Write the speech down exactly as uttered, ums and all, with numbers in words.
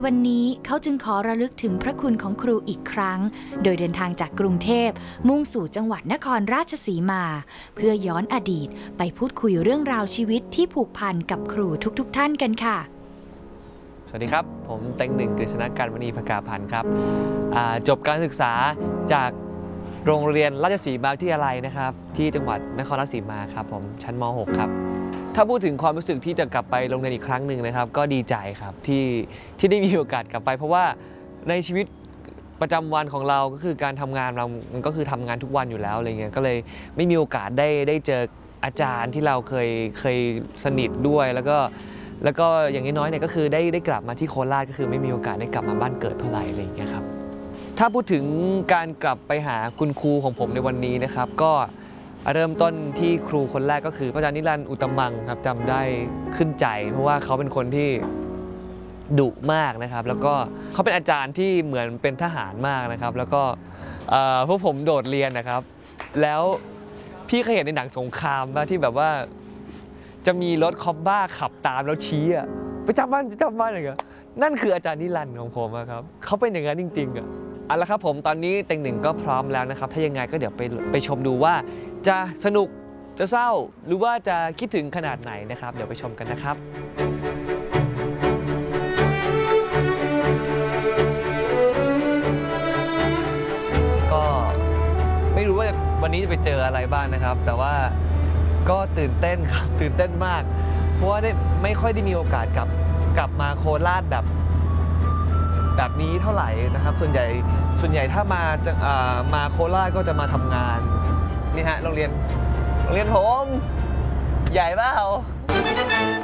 วันนี้เขาจึงขอระลึกถึงพระคุณของครูอีกครั้งโดยเดินทางจากกรุงเทพมุ่งสู่จังหวัดนครราชสีมาเพื่อย้อนอดีตไปพูดคุยเรื่องราวชีวิตที่ผูกพันกับครูทุกๆท่านกันค่ะสวัสดีครับผมเต็งหนึ่งกฤษณการมณีภกาพันธ์ครับจบการศึกษาจากโรงเรียนราชสีมาวิทยาลัยนะครับที่จังหวัดนครราชสีมาครับผมชั้นม หก ครับถ้าพูดถึงความรู้สึกที่จะกลับไปโรงเรียนอีกครั้งหนึ่งนะครับก็ดีใจครับที่ที่ได้มีโอกาสกลับไปเพราะว่าในชีวิตประจำวันของเราก็คือการทำงานเรามันก็คือทำงานทุกวันอยู่แล้วอะไรเงี้ยก็เลยไม่มีโอกาสได้ได้เจออาจารย์ที่เราเคยเคยสนิทด้วยแล้วก็แล้วก็อย่างน้อยๆเนี่ยก็คือได้ได้กลับมาที่โคราชก็คือไม่มีโอกาสได้กลับมาบ้านเกิดเท่าไหร่อะไรอย่างเงี้ยครับถ้าพูดถึงการกลับไปหาคุณครูของผมในวันนี้นะครับก็เริ่มต้นที่ครูคนแรกก็คืออาจารย์นิรันดร์อุตมังครับจำได้ขึ้นใจเพราะว่าเขาเป็นคนที่ดุมากนะครับแล้วก็เขาเป็นอาจารย์ที่เหมือนเป็นทหารมากนะครับแล้วก็พวกผมโดดเรียนนะครับแล้วพี่เคยเห็นในหนังสงครามป่ะที่แบบว่าจะมีรถคอปบ้าขับตามแล้วชี้อะไปจับมันไปจับมันอะไรอย่างเงี้ยนั่นคืออาจารย์นิรันดร์ของผมครับเขาเป็นอย่างนั้นจริงๆอะเอาละครับผมตอนนี้เต็งหนึ่งก็พร้อมแล้วนะครับถ้ายังไงก็เดี๋ยวไปไปชมดูว่าจะสนุกจะเศร้าหรือว่าจะคิดถึงขนาดไหนนะครับเดี๋ยวไปชมกันนะครับก็ไม่รู้ว่าวันนี้จะไปเจออะไรบ้างนะครับแต่ว่าก็ตื่นเต้นครับตื่นเต้นมากเพราะว่าได้ไม่ค่อยได้มีโอกาสกลับกลับมาโคราชแบบแบบนี้เท่าไหร่นะครับส่วนใหญ่ส่วนใหญ่ถ้ามาจะมาโคราชก็จะมาทำงานนี่ฮะโรงเรียนโรงเรียนผมใหญ่เปล่า